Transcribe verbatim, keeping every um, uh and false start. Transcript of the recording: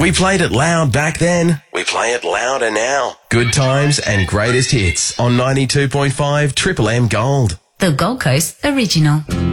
We played it loud back then. We play it louder now. Good times and greatest hits on ninety-two point five Triple M Gold. The Gold Coast Original.